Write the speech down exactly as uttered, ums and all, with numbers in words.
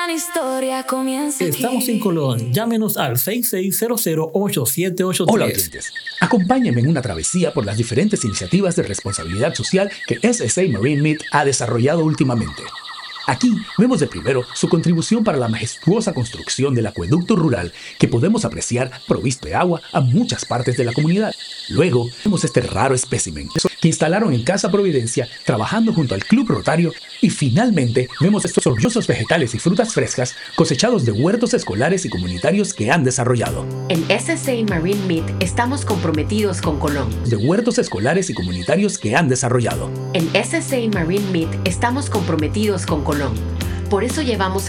gran historia comienza aquí. Estamos en Colón. Llámenos al seis seis cero cero, ocho siete ocho tres. Hola, oyentes. Acompáñenme en una travesía por las diferentes iniciativas de responsabilidad social que S S A Marine Meat ha desarrollado últimamente. Aquí vemos de primero su contribución para la majestuosa construcción del acueducto rural que podemos apreciar provisto de agua a muchas partes de la comunidad. Luego vemos este raro espécimen que instalaron en Casa Providencia trabajando junto al Club Rotario, y finalmente vemos estos orgullosos vegetales y frutas frescas cosechados de huertos escolares y comunitarios que han desarrollado. En S S A Marine Meat estamos comprometidos con Colón. De huertos escolares y comunitarios que han desarrollado. En S S A Marine Meat estamos comprometidos con Colón. Por eso llevamos